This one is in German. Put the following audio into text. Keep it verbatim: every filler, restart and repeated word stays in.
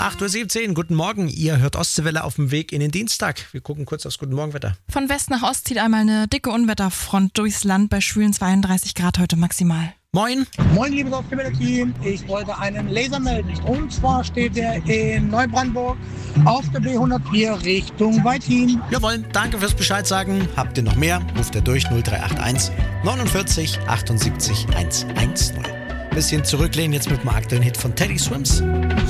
acht Uhr siebzehn, guten Morgen. Ihr hört Ostseewelle auf dem Weg in den Dienstag. Wir gucken kurz aufs Guten Morgen-Wetter. Von West nach Ost zieht einmal eine dicke Unwetterfront durchs Land bei schwülen zweiunddreißig Grad heute maximal. Moin. Moin, liebes Ostseewelle-Team. Ich wollte einen Laser melden. Und zwar steht er in Neubrandenburg auf der B hundertvier Richtung Weithin. Jawohl, danke fürs Bescheid sagen. Habt ihr noch mehr? Ruft ihr durch null drei acht eins neunundvierzig achtundsiebzig hundertzehn. Bisschen zurücklehnen jetzt mit dem aktuellen Hit von Teddy Swims.